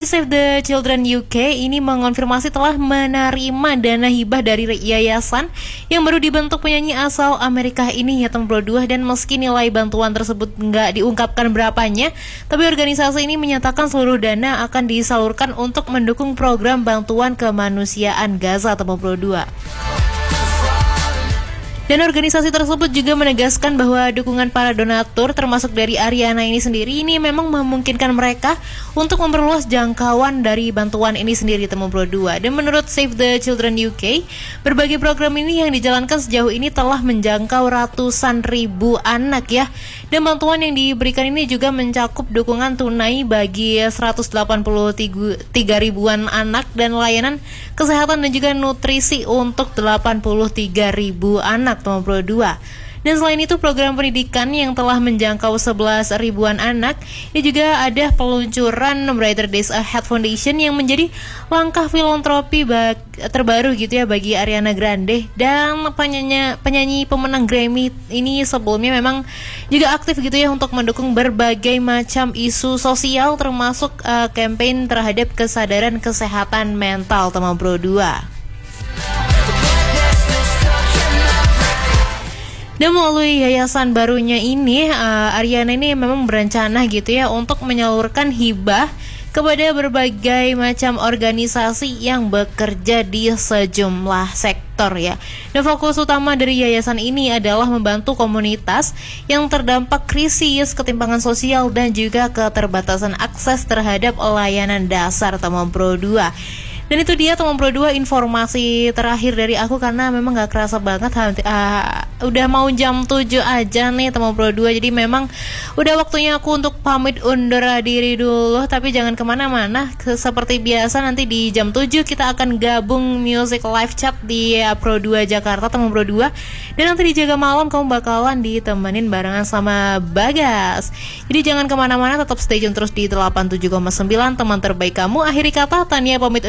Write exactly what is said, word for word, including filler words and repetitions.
Save the Children U K ini mengonfirmasi telah menerima dana hibah dari yayasan yang baru dibentuk penyanyi asal Amerika ini, Yatem Brodua, dan meski nilai bantuan tersebut nggak diungkapkan berapanya, tapi organisasi ini menyatakan seluruh dana akan disalurkan untuk mendukung program bantuan kemanusiaan Gaza Yatem Brodua. Dan organisasi tersebut juga menegaskan bahwa dukungan para donatur termasuk dari Ariana ini sendiri ini memang memungkinkan mereka untuk memperluas jangkauan dari bantuan ini sendiri Yatem Brodua. Dan menurut Save the Children U K, berbagai program ini yang dijalankan sejauh ini telah menjangkau ratusan ribu anak ya. Dan bantuan yang diberikan ini juga mencakup dukungan tunai bagi seratus delapan puluh tiga ribuan anak dan layanan kesehatan dan juga nutrisi untuk delapan puluh tiga ribu anak Yatem Brodua. Dan selain itu program pendidikan yang telah menjangkau sebelas ribuan anak, ini juga ada peluncuran Brighter Days Ahead Foundation yang menjadi langkah filantropi bag- terbaru gitu ya bagi Ariana Grande. Dan penyanyi, penyanyi pemenang Grammy ini sebelumnya memang juga aktif gitu ya untuk mendukung berbagai macam isu sosial termasuk uh, campaign terhadap kesadaran kesehatan mental Yatem Brodua. Dan melalui yayasan barunya ini, uh, Ariana ini memang berencana gitu ya untuk menyalurkan hibah kepada berbagai macam organisasi yang bekerja di sejumlah sektor ya. Dan fokus utama dari yayasan ini adalah membantu komunitas yang terdampak krisis, ketimpangan sosial dan juga keterbatasan akses terhadap layanan dasar Yatem Brodua. Dan itu dia Yatem Brodua informasi terakhir dari aku karena memang gak kerasa banget uh, udah mau jam tujuh aja nih Yatem Brodua. Jadi memang udah waktunya aku untuk pamit undur diri dulu. Tapi jangan kemana-mana, seperti biasa nanti di jam tujuh kita akan gabung music live chat di Pro dua Jakarta Yatem Brodua. Dan nanti di Jaga Malam kamu bakalan ditemenin barengan sama Bagas. Jadi jangan kemana-mana, tetap stay tune terus di delapan puluh tujuh koma sembilan teman terbaik kamu. Akhiri kata Tania pamit